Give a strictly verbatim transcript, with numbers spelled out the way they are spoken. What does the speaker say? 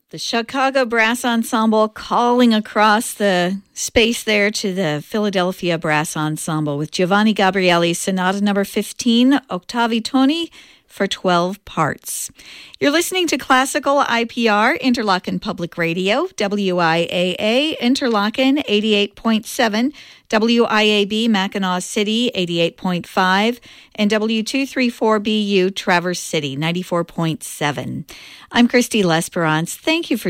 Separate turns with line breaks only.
The Chicago Brass Ensemble calling across the space there to the Philadelphia Brass Ensemble with Giovanni Gabrieli, Sonata number fifteen, Octavi Toni, for twelve parts. You're listening to Classical I P R, Interlochen Public Radio, W I A A, Interlochen eighty-eight point seven, W I A B, Mackinac City eighty-eight point five, and W two thirty-four B U, Traverse City ninety-four point seven. I'm Christy L'Esperance. Thank you for